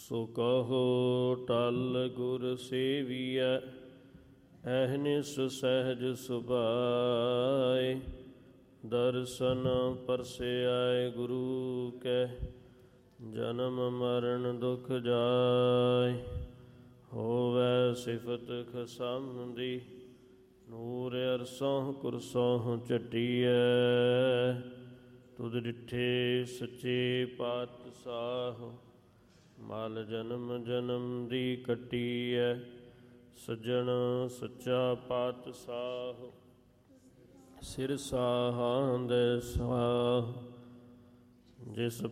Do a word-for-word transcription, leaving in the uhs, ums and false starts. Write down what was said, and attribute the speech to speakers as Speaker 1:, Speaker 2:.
Speaker 1: ਸੋ ਕਹੋ ਟਲ ਗੁਰ ਸੇਵੀਐ, ਅਹਨਿਸ ਸਹਿਜ ਸੁਭਾਏ। ਦਰਸ਼ਨ ਪਰਸਿਆਏ ਗੁਰੂ ਕੈ, ਜਨਮ ਮਰਨ ਦੁਖ ਜਾਏ। ਹੋਵੈ ਸਿਫਤ ਖਸਮ ਦੀ, ਨੂਰ ਅਰਸੋਂ ਕੁਰਸੋਂ ਝਟੀਐ। ਤੁਧ ਡਿਠੇ ਸੱਚੇ ਪਾਤਸ਼ਾਹ, ਮਲ ਜਨਮ ਜਨਮ ਦੀ ਕੱਟੀਐ। ਸੱਜਣ ਸੱਚਾ ਪਾਤਸ਼ਾਹ, ਸਿਰ ਸਾਹਾਂ ਦੇ ਸਾਹ। ਜਿਸ